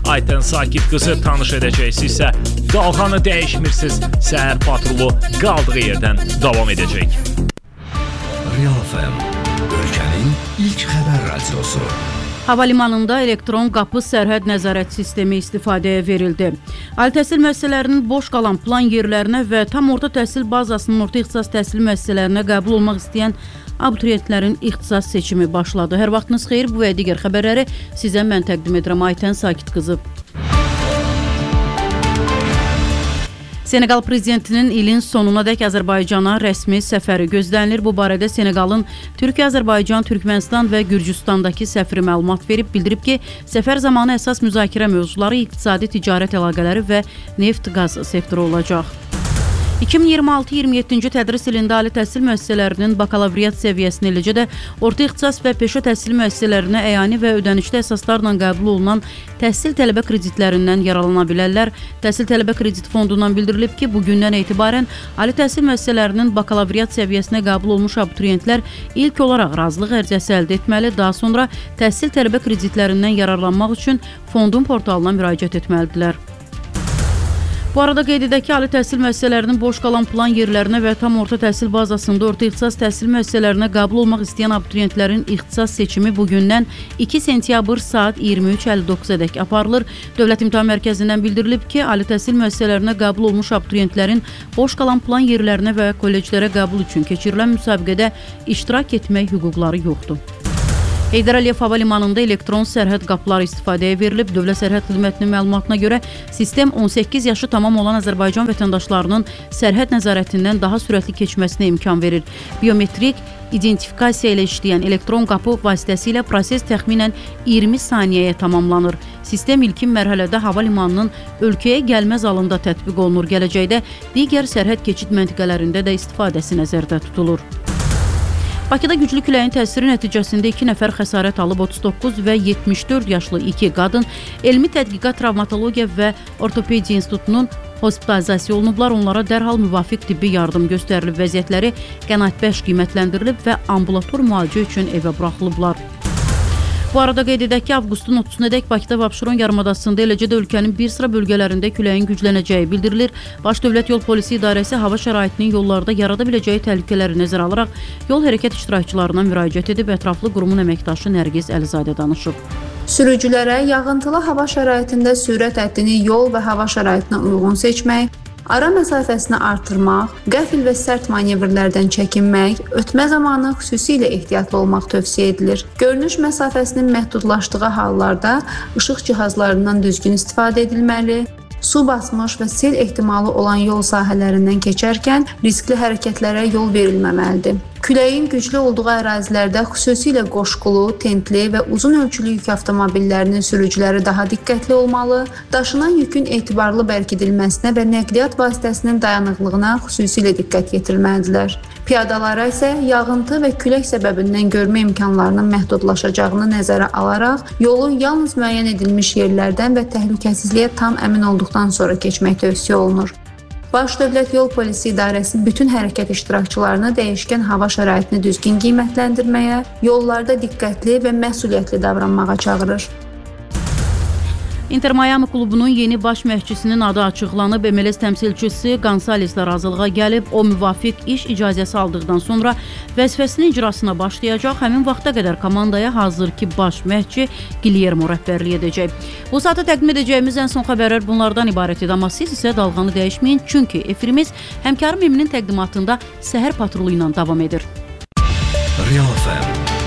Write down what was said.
Aytən Sakit qızı tanış edəcəksiniz isə qalxanı dəyişmirsiniz. Səhər patrulu qaldığı yerdən davam edəcək. Real FM, ölkənin ilk xəbər radiosu. Havalimanında elektron qapı sərhəd nəzarət sistemi istifadəyə verildi. Ali təhsil müəssisələrinin boş qalan plan yerlərinə və tam orta təhsil bazasının orta ixtisas təhsil müəssisələrinə qəbul olmaq istəyən abituriyentlərin ixtisas seçimi başladı. Hər vaxtınız xeyir, bu və digər xəbərləri sizə mən təqdim edirəm. Aytən Sakit qızı. Seneqal prezidentinin ilin sonunadək Azərbaycana rəsmi səfəri gözlənilir. Bu barədə Seneqalın Türkiyə, Azərbaycan, Türkmənistan və Gürcüstandakı səfiri məlumat verib, bildirib ki, səfər zamanı əsas müzakirə mövzuları iqtisadi ticarət əlaqələri və neft-qaz sektoru olacaq. 2026-27-ci tədris ilində ali təhsil müəssisələrinin bakalavriat səviyyəsini, eləcə də orta ixtisas və peşə təhsil müəssisələrinə əyani və ödənişli əsaslarla qəbul olunan təhsil tələbə kreditlərindən yararlana bilərlər. Təhsil tələbə kredit fondundan bildirilib ki, bugündən etibarən ali təhsil müəssisələrinin bakalavriat səviyyəsinə qəbul olmuş abituriyentlər ilk olaraq razılıq ərizəsi əldə etməli, daha sonra təhsil tələbə kreditlərindən yararlanmaq üçün fondun portalına müraciət etməlidirlər. Bu arada qeyd edək ki, ali təhsil müəssisələrinin boş qalan plan yerlərinə və tam orta təhsil bazasında orta ixtisas təhsil müəssisələrinə qəbul olmaq istəyən abituriyentlərin ixtisas seçimi bugündən 2 sentyabr saat 23:59-dək aparılır. Dövlət İmtahan Mərkəzindən bildirilib ki, ali təhsil müəssisələrinə qəbul olmuş abituriyentlərin boş qalan plan yerlərinə və kolleclərə qəbul üçün keçirilən müsabiqədə iştirak etmək hüquqları yoxdur. Heydər Əliyev Havalimanında elektron sərhəd qapıları istifadəyə verilib. Dövlət Sərhəd Xidmətinin məlumatına görə sistem 18 yaşı tamam olan Azərbaycan vətəndaşlarının sərhəd nəzarətindən daha sürətli keçməsinə imkan verir. Biometrik identifikasiya ilə işləyən elektron qapı vasitəsilə proses təxminən 20 saniyəyə tamamlanır. Sistem ilkin mərhələdə havalimanının ölkəyə gəlmə zalında tətbiq olunur. Gələcəkdə digər sərhəd keçid məntəqələrində də istifadəsi nəzərdə tutulur. Bakıda güclü küləyin təsiri nəticəsində 2 nəfər xəsarət alıb, 39 və 74 yaşlı 2 qadın Elmi Tədqiqat Travmatologiya və Ortopediya İnstitutunun hospitalizasiya olunublar. Onlara dərhal müvafiq tibbi yardım göstərilib, vəziyyətləri qənaətbəxş qiymətləndirilib və ambulator müalicə üçün evə buraxılıblar. Bu arada qeyd edək ki, avqustun 30-nadək Bakıda və Abşeron yarımadasında, eləcə də ölkənin bir sıra bölgələrində küləyin güclənəcəyi bildirilir. Baş Dövlət Yol Polisi İdarəsi hava şəraitinin yollarda yarada biləcəyi təhlükələri nəzərə alaraq yol hərəkət iştirakçılarına müraciət edib, ətraflı qurumun əməkdaşı Nərgiz Əlizadə danışıb. Sürücülərə yağıntılı hava şəraitində sürət həddini yol və hava şəraitinə uyğun seçmək, ara məsafəsini artırmaq, qəfil və sərt manevrlərdən çəkinmək, ötmə zamanı xüsusilə ehtiyatlı olmaq tövsiyə edilir. Görünüş məsafəsinin məhdudlaşdığı hallarda işıq cihazlarından düzgün istifadə edilməli, su basmış və sel ehtimalı olan yol sahələrindən keçərkən riskli hərəkətlərə yol verilməməlidir. Küləyin güclü olduğu ərazilərdə xüsusilə qoşqulu, tentli və uzun ölçülü yük avtomobillərinin sürücüləri daha diqqətli olmalı, daşınan yükün etibarlı bərkidilməsinə və nəqliyyat vasitəsinin dayanıqlığına xüsusilə diqqət yetirilməlidirlər. Piyadalara isə yağıntı və külək səbəbindən görmə imkanlarının məhdudlaşacağını nəzərə alaraq, yolu yalnız müəyyən edilmiş yerlərdən və təhlükəsizliyə tam əmin olduqdan sonra keçmək tövsiyə olunur. Baş Dövlət Yol Polisi İdarəsi bütün hərəkət iştirakçılarını dəyişkən hava şəraitini düzgün qiymətləndirməyə, yollarda diqqətli və məsuliyyətli davranmağa çağırır. Inter Miami klubunun yeni baş məşqçisinin adı açıqlanıb. MLS təmsilçisi Gonsaleslə razılığa gəlib. O müvafiq iş icazəsi aldıqdan sonra vəzifəsinin icrasına başlayacaq. Həmin vaxta qədər komandaya hazırki baş məşqçi Guillermo rəhbərlik edəcək. Bu saata təqdim edəcəyimiz ən son xəbərlər bunlardan ibarət idi. Amma siz isə dalğanı dəyişməyin, çünki efirimiz həmkarım Eminin təqdimatında Səhər Patrulu ilə davam edir. Real FM